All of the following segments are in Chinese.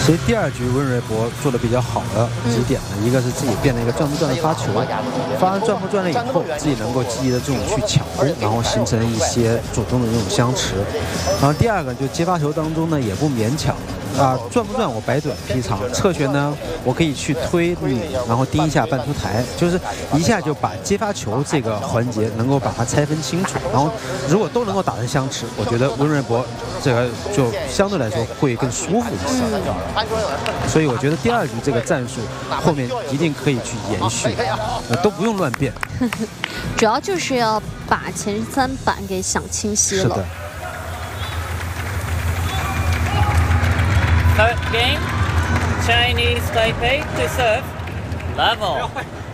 其实第2局温瑞博做的比较好的几点呢，一个是自己变了一个转不转的发球，发完转不转了以后，自己能够积极的这种去抢攻，然后形成一些主动的这种相持。然后第2个就接发球当中呢，也不勉强。转不转我摆短劈长，侧旋呢我可以去推你，然后盯一下半出台，就是一下就把接发球这个环节能够把它拆分清楚，然后如果都能够打成相持，我觉得温瑞博这个就相对来说会更舒服一些。所以我觉得第2局这个战术后面一定可以去延续，都不用乱变。 主要就是要把前3板给想清晰了。 是的。 Game, Chinese Taipei to serve, level.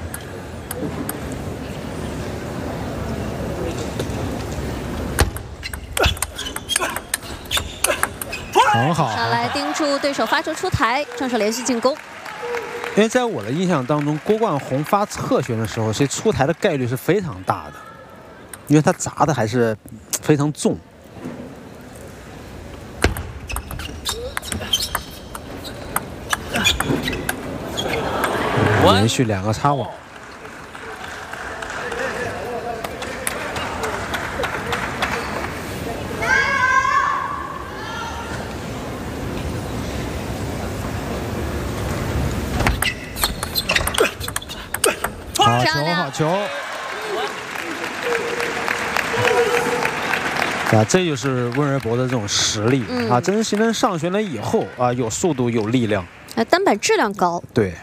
很好， 上来盯住对手发球出台，正手连续进攻。 因为在我的印象当中，郭冠宏发侧旋的时候，其实出台的概率是非常大的，因为他砸的还是非常重。连续2个擦网，好球，好球！这就是温瑞博的这种实力真是形成上旋了以后有速度有力量， 单板质量高。 对。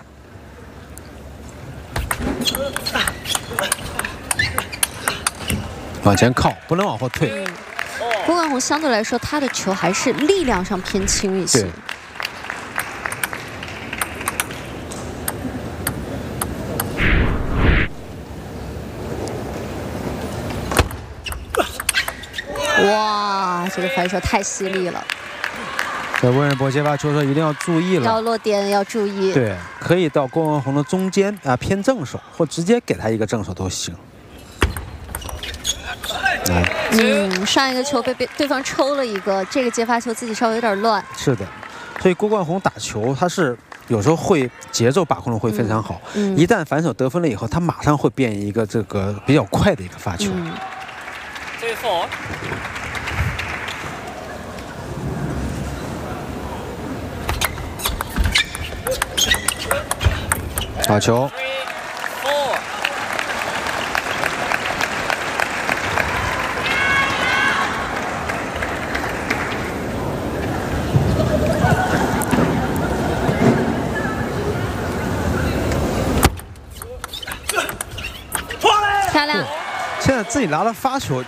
往前靠，不能往后退。 郭冠宏相对来说，他的球还是力量上偏轻一些。哇，这个反手太犀利了！ 在温瑞博接发球的时候一定要注意了， 要落点要注意。 对，可以到郭冠宏的中间偏正手，或直接给他一个正手都行。 上一个球被对方抽了一个，这个接发球自己稍微有点乱。 是的，所以郭冠宏打球他是有时候会节奏把控的会非常好，一旦反手得分了以后，他马上会变一个这个比较快的一个发球。好球。 漂亮！ 现在自己拿了发球。